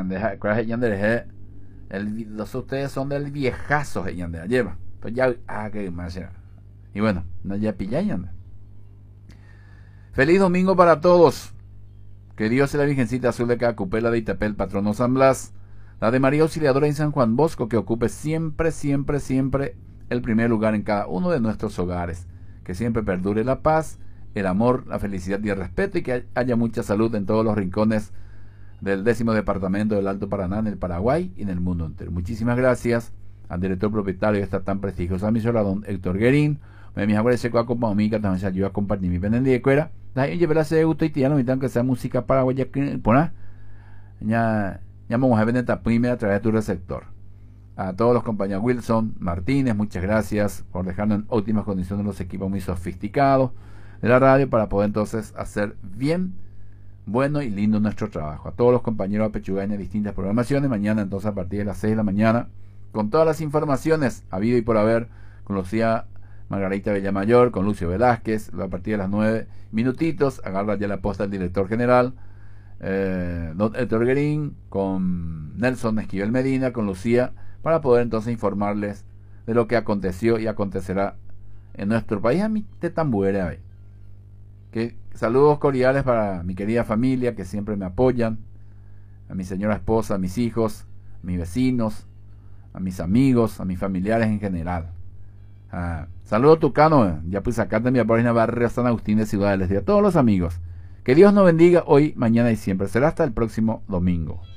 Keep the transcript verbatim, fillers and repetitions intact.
el, los ustedes son del viejazo lleva. Pues ya, ah, que más ya. Y bueno, no ya pillan. Feliz domingo para todos. Que Dios y la Virgencita Azul de Cacupela de Itapel, patrono San Blas, la de María Auxiliadora en San Juan Bosco, que ocupe siempre, siempre, siempre el primer lugar en cada uno de nuestros hogares. Que siempre perdure la paz, el amor, la felicidad y el respeto, y que haya mucha salud en todos los rincones del décimo departamento del Alto Paraná, en el Paraguay y en el mundo entero. Muchísimas gracias al director propietario de esta tan prestigiosa emisora, don Héctor Guerín. Me mis abuelos se acompañan a mí, que también se ayuda a compartir mi pendiente de cuera. La gente verá se gusta y tiene no que sea música paraguaya que por ya ya vamos a ver esta primera a través de tu receptor. A todos los compañeros Wilson Martínez, muchas gracias por dejarnos en óptimas condiciones los equipos muy sofisticados de la radio para poder entonces hacer bien, bueno y lindo nuestro trabajo. A todos los compañeros apechugaños de distintas programaciones, mañana entonces a partir de las seis de la mañana, con todas las informaciones habido y por haber, con Lucía Margarita Bellamayor, con Lucio Velázquez, a partir de las nueve minutitos, agarra ya la posta del director general, eh, don Héctor Guerín, con Nelson Esquivel Medina, con Lucía, para poder entonces informarles de lo que aconteció y acontecerá en nuestro país. A mi tetambuera, que saludos cordiales para mi querida familia que siempre me apoyan, a mi señora esposa, a mis hijos, a mis vecinos, a mis amigos, a mis familiares en general. Ah, saludos tucano, ya pues acá de mi página barrio San Agustín de Ciudad del Este, a todos los amigos. Que Dios nos bendiga hoy, mañana y siempre. Será hasta el próximo domingo.